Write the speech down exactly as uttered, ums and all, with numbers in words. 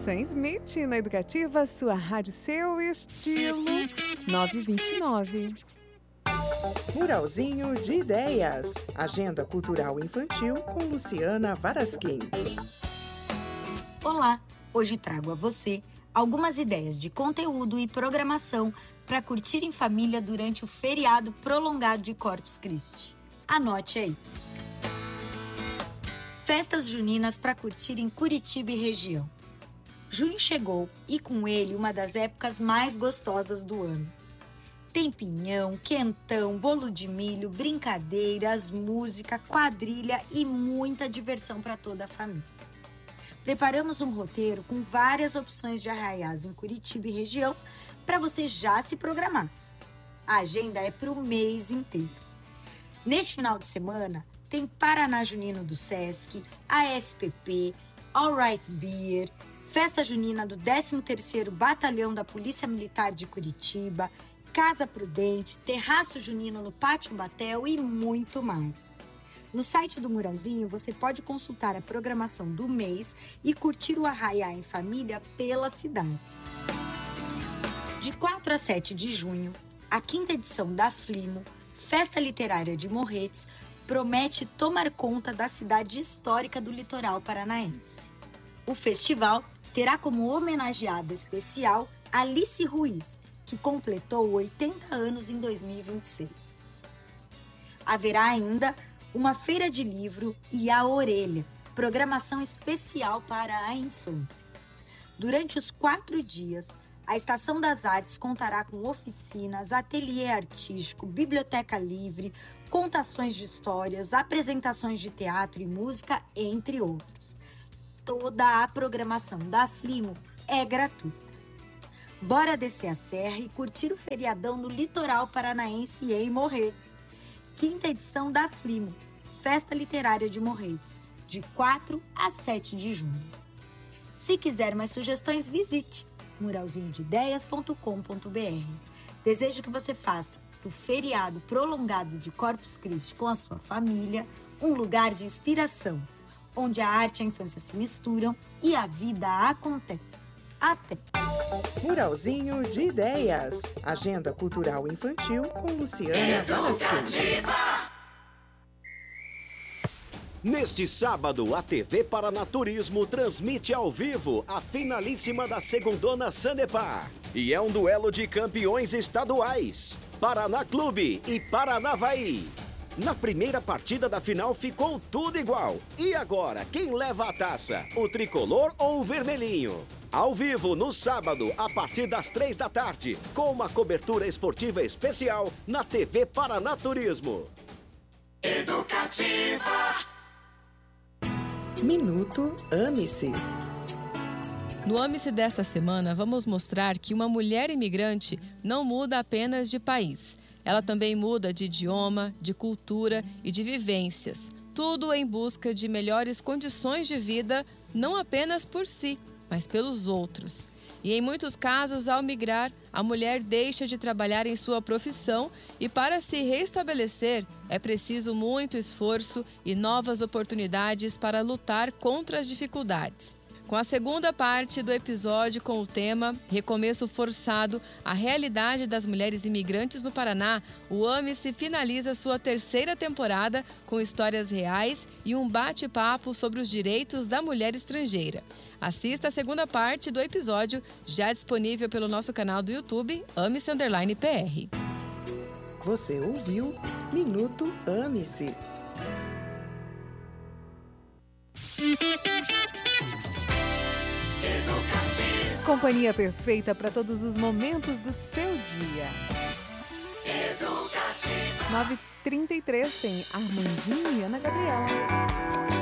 Sam Smith na Educativa, sua rádio, seu estilo, nove e vinte e nove. Muralzinho de Ideias. Agenda cultural infantil com Luciana Varasquim. Olá! Hoje trago a você algumas ideias de conteúdo e programação para curtir em família durante o feriado prolongado de Corpus Christi. Anote aí! Festas juninas para curtir em Curitiba e região. Junho chegou e com ele uma das épocas mais gostosas do ano. Tem pinhão, quentão, bolo de milho, brincadeiras, música, quadrilha e muita diversão para toda a família. Preparamos um roteiro com várias opções de arraiais em Curitiba e região para você já se programar. A agenda é para o mês inteiro. Neste final de semana, tem Paraná Junino do Sesc, A S P P, All Right Beer, Festa Junina do décimo terceiro Batalhão da Polícia Militar de Curitiba, Casa Prudente, Terraço Junino no Pátio Batel e muito mais. No site do Muralzinho, você pode consultar a programação do mês e curtir o arraiá em família pela cidade. De quatro a sete de junho, a quinta edição da Flimo, Festa Literária de Morretes, promete tomar conta da cidade histórica do litoral paranaense. O festival terá como homenageada especial Alice Ruiz, que completou oitenta anos em dois mil e vinte e seis. Haverá ainda uma feira de livro e a Orelha, programação especial para a infância. Durante os quatro dias, a Estação das Artes contará com oficinas, ateliê artístico, biblioteca livre, contações de histórias, apresentações de teatro e música, entre outros. Toda a programação da Flimo é gratuita. Bora descer a serra e curtir o feriadão no litoral paranaense e em Morretes. Quinta edição da Flimo, Festa Literária de Morretes, de quatro a sete de junho. Se quiser mais sugestões, visite muralzinho de ideias ponto com ponto b r. Desejo que você faça do feriado prolongado de Corpus Christi com a sua família um lugar de inspiração, onde a arte e a infância se misturam e a vida acontece. Até! Muralzinho de Ideias. Agenda cultural infantil com Luciana Varasquim. Neste sábado, a T V Paranaturismo transmite ao vivo a finalíssima da Segundona Sanepar. E é um duelo de campeões estaduais, Paraná Clube e Paranavaí. Na primeira partida da final ficou tudo igual. E agora, quem leva a taça? O tricolor ou o vermelhinho? Ao vivo, no sábado, a partir das três da tarde, com uma cobertura esportiva especial na T V Paranaturismo. Educativa. Minuto Ame-se. No Ame-se desta semana, vamos mostrar que uma mulher imigrante não muda apenas de país. Ela também muda de idioma, de cultura e de vivências. Tudo em busca de melhores condições de vida, não apenas por si, mas pelos outros. E em muitos casos, ao migrar, a mulher deixa de trabalhar em sua profissão e para se restabelecer é preciso muito esforço e novas oportunidades para lutar contra as dificuldades. Com a segunda parte do episódio com o tema Recomeço Forçado, a realidade das mulheres imigrantes no Paraná, o Ame-se finaliza sua terceira temporada com histórias reais e um bate-papo sobre os direitos da mulher estrangeira. Assista a segunda parte do episódio, já disponível pelo nosso canal do YouTube, Ame-se Underline P R. Você ouviu Minuto Ame-se. Companhia perfeita para todos os momentos do seu dia. Educativa. nove e trinta e três tem Armandinho e Ana Gabriela.